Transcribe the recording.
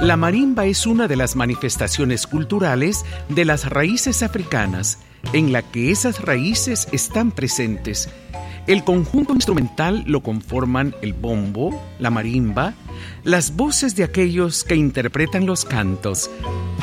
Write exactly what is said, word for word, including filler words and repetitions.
La marimba es una de las manifestaciones culturales de las raíces africanas, en la que esas raíces están presentes. El conjunto instrumental lo conforman el bombo, la marimba, las voces de aquellos que interpretan los cantos,